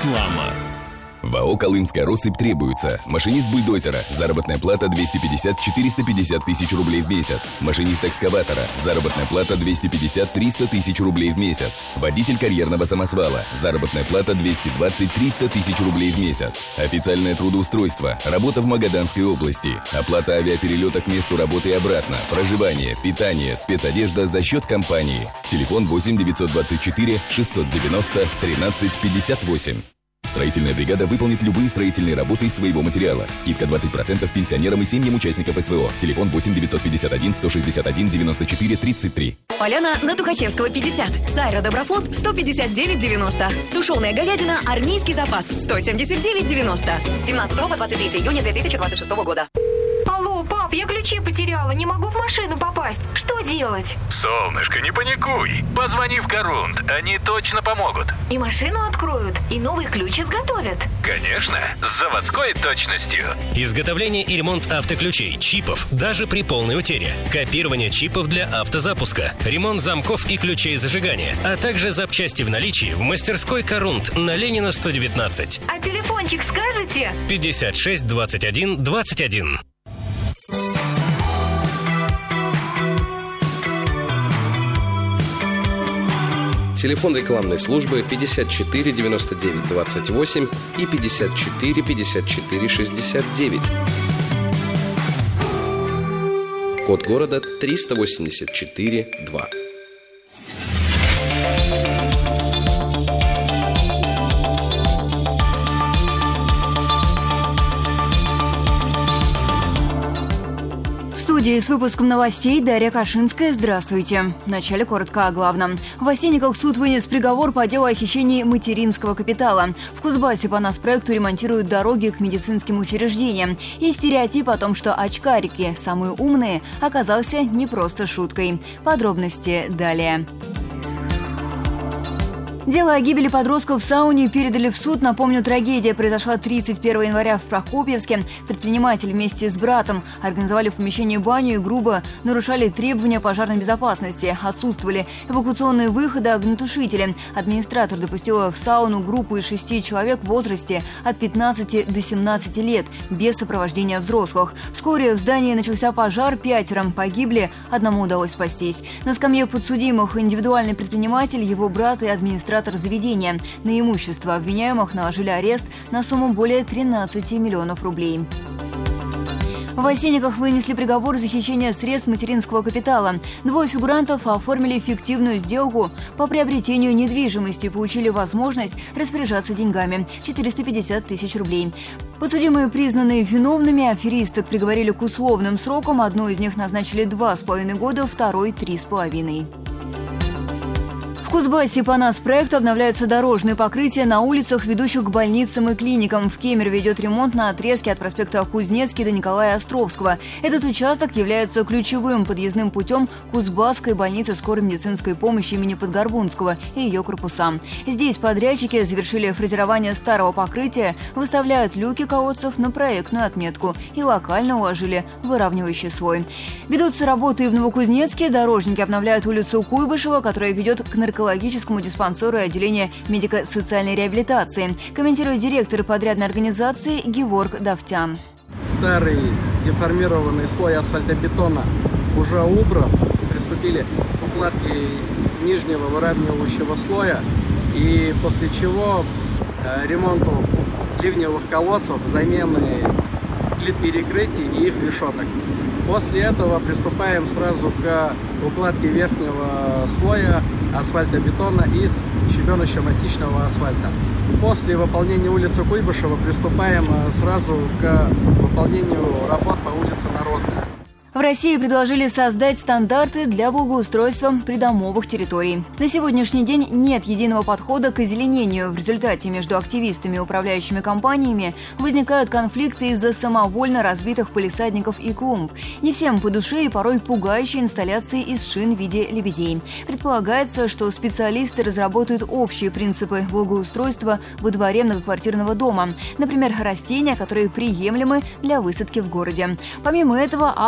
Реклама. В АО «Колымская россыпь» требуется машинист бульдозера, заработная плата 250-450 тысяч рублей в месяц, машинист экскаватора, заработная плата 250-300 тысяч рублей в месяц, водитель карьерного самосвала, заработная плата 220-300 тысяч рублей в месяц, официальное трудоустройство, работа в Магаданской области, оплата авиаперелета к месту работы и обратно, проживание, питание, спецодежда за счет компании. Телефон 8 924 690 13 58. Строительная бригада выполнит любые строительные работы из своего материала. Скидка 20% пенсионерам и семьям участников СВО. Телефон 8 951 161 94 33. Поляна на Тухачевского 50. Сайра Доброфлот 159,90. Тушеная говядина Армейский запас 179,90. 17 по 23 июня 2026 года. Алло, пап, я ключи потеряла, не могу в машину попасть. Что делать? Солнышко, не паникуй. Позвони в Корунд, они точно помогут. И машину откроют, и новый ключ изготовят. Конечно, с заводской точностью. Изготовление и ремонт автоключей, чипов, даже при полной утере. Копирование чипов для автозапуска. Ремонт замков и ключей зажигания. А также запчасти в наличии в мастерской Корунд на Ленина 119. А телефончик скажете? 56 21 21. Телефон рекламной службы 54 99 28 и 54 54 69. Код города 384 2. В студии с выпуском новостей Дарья Кашинская. Здравствуйте. Вначале коротко о главном. В Осенниках суд вынес приговор по делу о хищении материнского капитала. В Кузбассе по нацпроекту ремонтируют дороги к медицинским учреждениям. И стереотип о том, что очкарики самые умные, оказался не просто шуткой. Подробности далее. Дело о гибели подростков в сауне передали в суд. Напомню, трагедия произошла 31 января в Прокопьевске. Предприниматель вместе с братом организовали в помещении баню и грубо нарушали требования пожарной безопасности. Отсутствовали эвакуационные выходы, огнетушители. Администратор допустила в сауну группу из 6 человек в возрасте от 15 до 17 лет, без сопровождения взрослых. Вскоре в здании начался пожар, 5 погибли, 1 удалось спастись. На скамье подсудимых индивидуальный предприниматель, его брат и администратор заведения. На имущество обвиняемых наложили арест на сумму более 13 миллионов рублей. В Осенниках вынесли приговор за хищение средств материнского капитала. 2 фигурантов оформили фиктивную сделку по приобретению недвижимости и получили возможность распоряжаться деньгами – 450 тысяч рублей. Подсудимые признаны виновными, аферисток приговорили к условным срокам. Одну из них назначили 2,5 года, второй – 3,5. В Кузбассе по нацпроекту обновляются дорожные покрытия на улицах, ведущих к больницам и клиникам. В Кемерово идет ремонт на отрезке от проспекта Кузнецкий до Николая Островского. Этот участок является ключевым подъездным путем Кузбасской больницы скорой медицинской помощи имени Подгорбунского и ее корпуса. Здесь подрядчики завершили фрезерование старого покрытия, выставляют люки колодцев на проектную отметку и локально уложили выравнивающий слой. Ведутся работы и в Новокузнецке. Дорожники обновляют улицу Куйбышева, которая ведет к наркологическому диспансеру и отделению медико-социальной реабилитации, комментирует директор подрядной организации Геворг Давтян. Старый деформированный слой асфальтобетона уже убран. Приступили к укладке нижнего выравнивающего слоя, и после чего ремонту ливневых колодцев, замены плит перекрытий и их решеток. После этого приступаем сразу к укладке верхнего слоя асфальтобетона из щебеночно-мастичного асфальта. После выполнения улицы Куйбышева приступаем сразу к выполнению работ по улице Народная. В России предложили создать стандарты для благоустройства придомовых территорий. На сегодняшний день нет единого подхода к озеленению. В результате между активистами и управляющими компаниями возникают конфликты из-за самовольно разбитых палисадников и клумб. Не всем по душе и порой пугающие инсталляции из шин в виде лебедей. Предполагается, что специалисты разработают общие принципы благоустройства во дворе многоквартирного дома. Например, растения, которые приемлемы для высадки в городе. Помимо этого,